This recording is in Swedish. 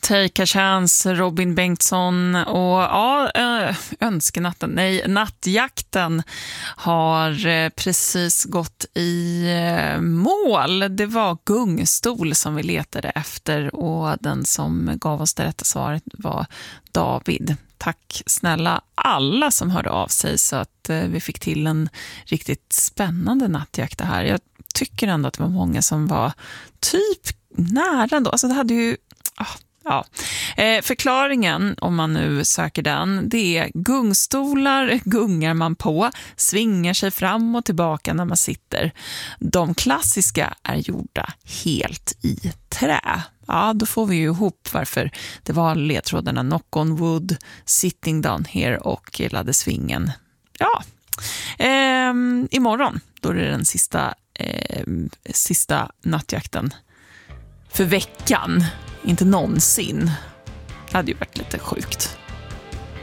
Take a Chance, Robin Bengtsson och ja, önskenatten, nej, nattjakten har precis gått i mål. Det var gungstol som vi letade efter och den som gav oss det rätta svaret var David. Tack snälla alla som hörde av sig så att vi fick till en riktigt spännande nattjakt det här. Jag tycker ändå att det var många som var typ nära ändå. Alltså det hade ju... Ja. Förklaringen, om man nu söker den, det är gungstolar gungar man på, svingar sig fram och tillbaka när man sitter. De klassiska är gjorda helt i trä. Ja, då får vi ju ihop varför det var ledtrådarna Knock on Wood, Sitting Down Here och Ladesvingen. Ja, imorgon, då är det den sista nattjakten för veckan. Inte någonsin. Det hade ju varit lite sjukt.